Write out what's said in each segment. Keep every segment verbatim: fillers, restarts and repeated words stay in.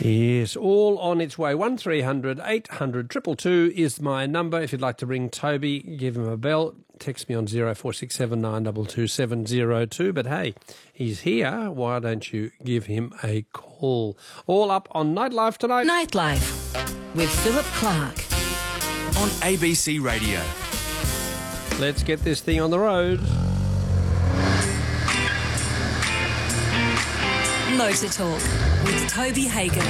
Yes, all on its way. one three hundred eight hundred two two two is my number. If you'd like to ring Toby, give him a bell. Text me on zero four six seven nine two two seven zero two. But hey, he's here. Why don't you give him a call? All up on Nightlife tonight. Nightlife with Philip Clark on A B C Radio. Let's get this thing on the road. Motor Talk with Toby Hagen.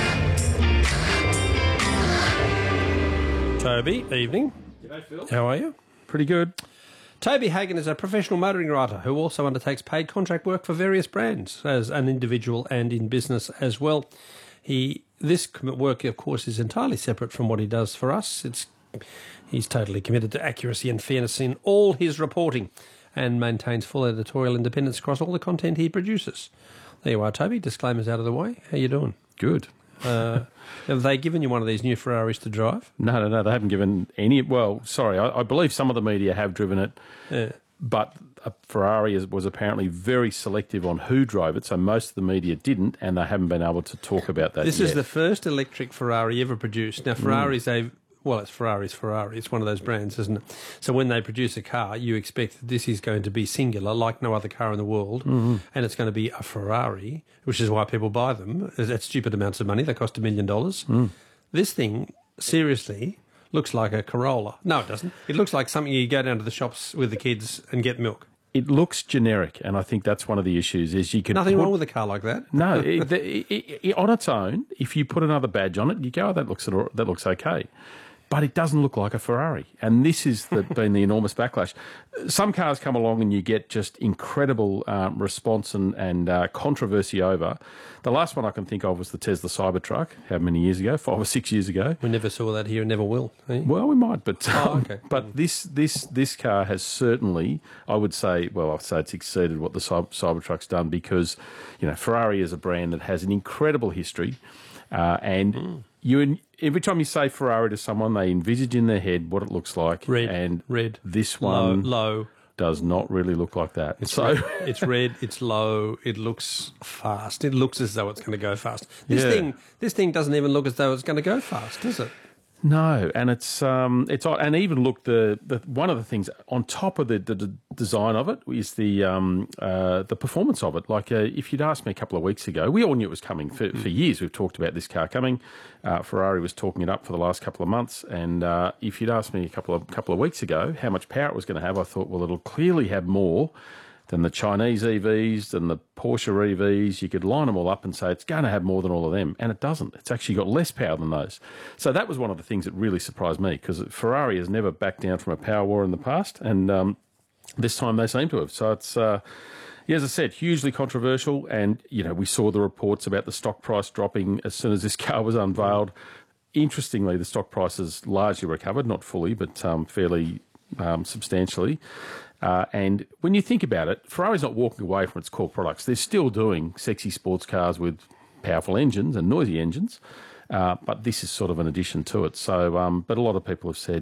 Toby, evening. G'day, Phil. How are you? Pretty good. Toby Hagen is a professional motoring writer who also undertakes paid contract work for various brands as an individual and in business as well. He this work, of course, is entirely separate from what he does for us. It's he's totally committed to accuracy and fairness in all his reporting and maintains full editorial independence across all the content he produces. There you are, Toby. Disclaimers out of the way. How you doing? Good. Uh, have they given you one of these new Ferraris to drive? No, no, no. They haven't given any. Well, sorry. I, I believe some of the media have driven it, Yeah. but a Ferrari is, was apparently very selective on who drove it, so most of the media didn't, and they haven't been able to talk about that This yet. is the first electric Ferrari ever produced. Now, Ferrari's a well, it's Ferrari's Ferrari. It's one of those brands, isn't it? So when they produce a car, you expect that this is going to be singular, like no other car in the world, mm-hmm. and it's going to be a Ferrari, which is why people buy them at stupid amounts of money. They cost a million dollars. Mm. This thing, seriously, looks like a Corolla. No, it doesn't. It looks like something you go down to the shops with the kids and get milk. It looks generic, and I think that's one of the issues. Is you can Nothing put, wrong with a car like that. No, it, it, it, it, on its own, if you put another badge on it, you go, oh, that looks that looks okay. But it doesn't look like a Ferrari. And this has the, been the enormous backlash. Some cars come along and you get just incredible um, response and, and uh, controversy over. The last one I can think of was the Tesla Cybertruck, how many years ago? Five or six years ago. We never saw that here and never will. Eh? Well, we might, but um, oh, okay. but this this this car has certainly, I would say, well, I'd say it's exceeded what the Cyber, Cybertruck's done because, you know, Ferrari is a brand that has an incredible history uh, and... Mm. You every time you say Ferrari to someone, they envisage in their head what it looks like. Red, and red. This one low, low. does not really look like that. It's so red, it's red. It's low. It looks fast. It looks as though it's going to go fast. This yeah. thing, this thing doesn't even look as though it's going to go fast, does it? No, and it's um, it's and even look the, the one of the things on top of the, the, the design of it is the um, uh, the performance of it. Like uh, if you'd asked me a couple of weeks ago, we all knew it was coming for, for years. We've talked about this car coming. Uh, Ferrari was talking it up for the last couple of months, and uh, if you'd asked me a couple of couple of weeks ago how much power it was going to have, I thought, well, it'll clearly have more than the Chinese E Vs, than the Porsche E Vs. You could line them all up and say it's going to have more than all of them, and it doesn't. It's actually got less power than those. So that was one of the things that really surprised me, because Ferrari has never backed down from a power war in the past, and um, this time they seem to have. So it's, uh, yeah, as I said, hugely controversial, and you know we saw the reports about the stock price dropping as soon as this car was unveiled. Interestingly, the stock price has largely recovered, not fully, but um, fairly um, substantially. Uh, and when you think about it, Ferrari's not walking away from its core products. They're still doing sexy sports cars with powerful engines and noisy engines, uh, but this is sort of an addition to it. So, um, but a lot of people have said,